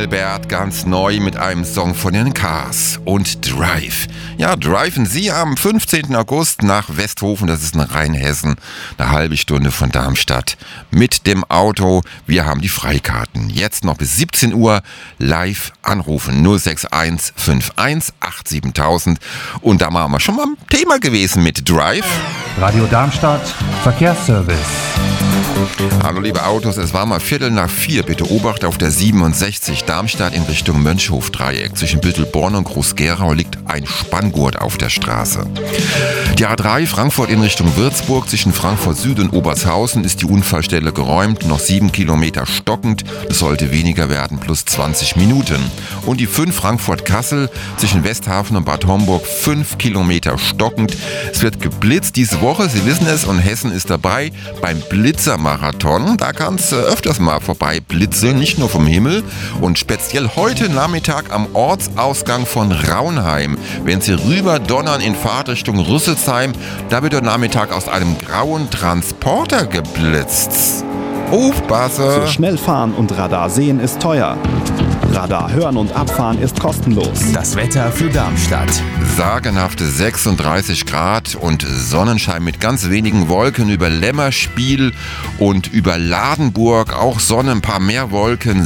Engelbert ganz neu mit einem Song von den Cars und Drive. Ja, driven Sie am 15. August nach Westhofen, das ist in Rheinhessen, eine halbe Stunde von Darmstadt, mit dem Auto. Wir haben die Freikarten. Jetzt noch bis 17 Uhr live anrufen 061 51 87000. Und da waren wir schon mal ein Thema gewesen mit Drive. Radio Darmstadt, Verkehrsservice. Hallo liebe Autos, es war mal 3:15. Bitte Obacht auf der 67 Darmstadt in Richtung Mönchhof-Dreieck. Zwischen Büttelborn und Groß-Gerau liegt ein Spanngurt auf der Straße. Die A3 Frankfurt in Richtung Würzburg. Zwischen Frankfurt Süd und Obershausen ist die Unfallstelle geräumt. Noch 7 Kilometer stockend. Es sollte weniger werden, plus 20 Minuten. Und die 5 Frankfurt-Kassel zwischen Westhafen und Bad Homburg 5 Kilometer stockend. Es wird geblitzt diese Woche, Sie wissen es, und Hessen ist dabei beim Blitzermarathon. Da kann es öfters mal vorbei blitzeln, nicht nur vom Himmel. Und speziell heute Nachmittag am Ortsausgang von Raunheim, wenn Sie rüber donnern in Fahrtrichtung Rüsselsheim, da wird der Nachmittag aus einem grauen Transporter geblitzt. Aufpasse! Zu schnell fahren und Radar sehen ist teuer. Radar hören und abfahren ist kostenlos. Das Wetter für Darmstadt. Sagenhafte 36 Grad und Sonnenschein mit ganz wenigen Wolken über Lämmerspiel und über Ladenburg. Auch Sonne, ein paar mehr Wolken.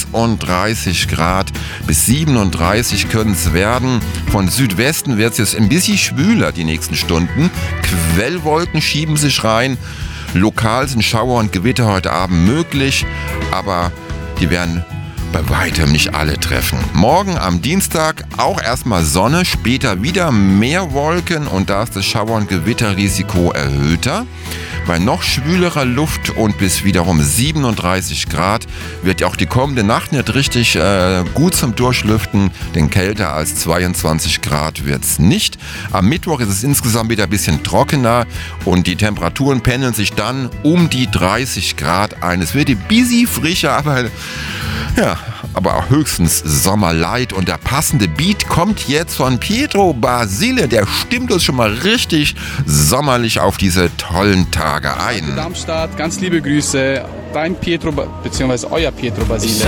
36 Grad bis 37 können es werden. Von Südwesten wird es jetzt ein bisschen schwüler die nächsten Stunden. Quellwolken schieben sich rein. Lokal sind Schauer und Gewitter heute Abend möglich, aber die werden bei weitem nicht alle treffen. Morgen am Dienstag auch erstmal Sonne, später wieder mehr Wolken und da ist das Schauer- und Gewitterrisiko erhöhter. Bei noch schwülerer Luft und bis wiederum 37 Grad wird auch die kommende Nacht nicht richtig gut zum Durchlüften, denn kälter als 22 Grad wird es nicht. Am Mittwoch ist es insgesamt wieder ein bisschen trockener und die Temperaturen pendeln sich dann um die 30 Grad ein. Es wird ein bisschen frischer, aber auch höchstens Sommerlight. Und der passende Beat kommt jetzt von Pietro Basile. Der stimmt uns schon mal richtig sommerlich auf diese tollen Tage ein. Darmstadt, ganz liebe Grüße. Dein Pietro, beziehungsweise euer Pietro Basile.